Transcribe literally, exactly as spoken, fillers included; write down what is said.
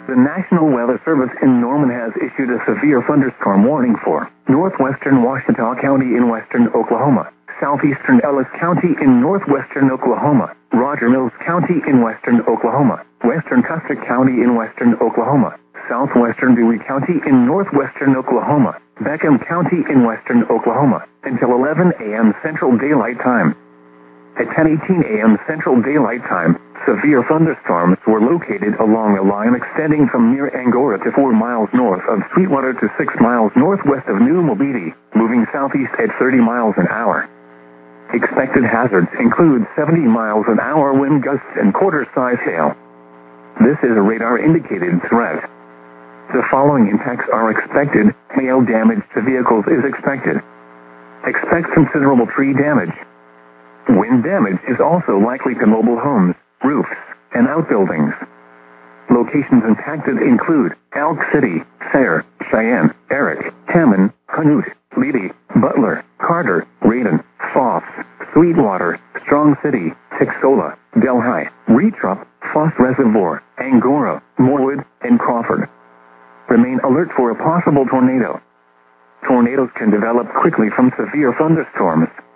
The National Weather Service in Norman has issued a severe thunderstorm warning for northwestern Ouachita County in western Oklahoma, southeastern Ellis County in northwestern Oklahoma, Roger Mills County in western Oklahoma, western Custer County in western Oklahoma, southwestern Dewey County in northwestern Oklahoma, Beckham County in western Oklahoma, until eleven a m Central Daylight Time. At ten eighteen a m Central Daylight Time, severe thunderstorms were located along a line extending from near Angora to four miles north of Sweetwater to six miles northwest of New Mobile, moving southeast at thirty miles an hour. Expected hazards include seventy miles an hour wind gusts and quarter-size hail. This is a radar-indicated threat. The following impacts are expected. Hail damage to vehicles is expected. Expect considerable tree damage. Wind damage is also likely to mobile homes, roofs, and outbuildings. Locations impacted include Elk City, Sayre, Cheyenne, Eric, Hammond, Canute, Leedy, Butler, Carter, Radon, Foss, Sweetwater, Strong City, Texola, Delhi, Retrup, Foss Reservoir, Angora, Morewood, and Crawford. Remain alert for a possible tornado. Tornadoes can develop quickly from severe thunderstorms.